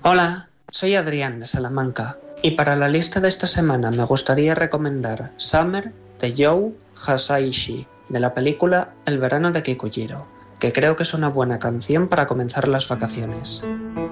Hola, soy Adrián de Salamanca y para la lista de esta semana me gustaría recomendar Summer de Joe Hisaishi de la película El verano de Kikujiro, que creo que es una buena canción para comenzar las vacaciones.